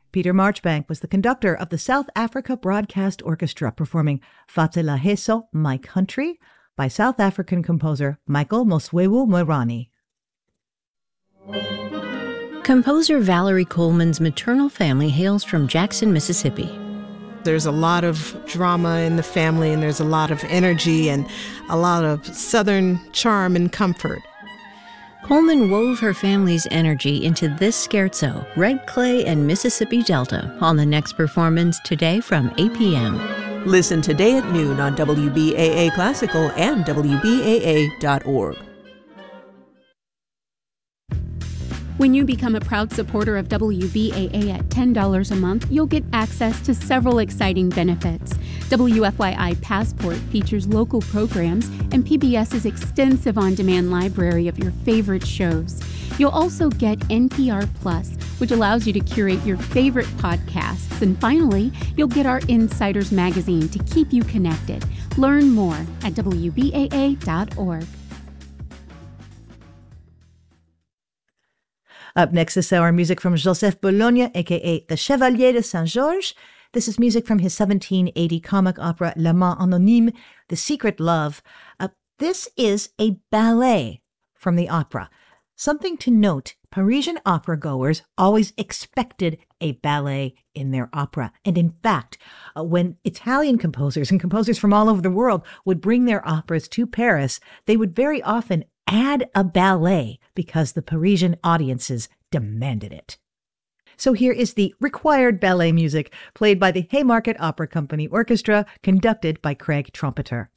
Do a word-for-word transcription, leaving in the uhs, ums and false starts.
Peter Marchbank was the conductor of the South Africa Broadcast Orchestra performing Fatelaheso, My Country, by South African composer Michael Moswewu Moerane. Composer Valerie Coleman's maternal family hails from Jackson, Mississippi. There's a lot of drama in the family, and there's a lot of energy and a lot of Southern charm and comfort. Coleman wove her family's energy into this scherzo, Red Clay and Mississippi Delta, on the next performance today from eight p.m. Listen today at noon on W B A A Classical and W B A A dot org. When you become a proud supporter of W B A A at ten dollars a month, you'll get access to several exciting benefits. W F Y I Passport features local programs and PBS's extensive on-demand library of your favorite shows. You'll also get N P R Plus, which allows you to curate your favorite podcasts. And finally, you'll get our Insiders magazine to keep you connected. Learn more at W B A A dot org. Up next this hour, music from Joseph Bologna, a k a. the Chevalier de Saint-Georges. This is music from his seventeen eighty comic opera L'Amant Anonyme, The Secret Love. Uh, this is a ballet from the opera. Something to note, Parisian opera goers always expected a ballet in their opera. And in fact, uh, when Italian composers and composers from all over the world would bring their operas to Paris, they would very often add a ballet because the Parisian audiences demanded it. So here is the required ballet music played by the Haymarket Opera Company Orchestra, conducted by Craig Trumpeter.